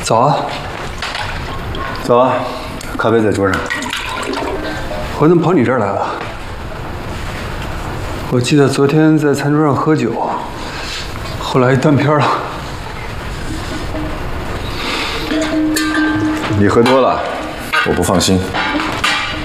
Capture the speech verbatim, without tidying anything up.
早啊， 走啊，咖啡在桌上。 我怎么跑你这儿来了？我记得昨天在餐桌上喝酒，后来断片了。 你喝多了，我不放心。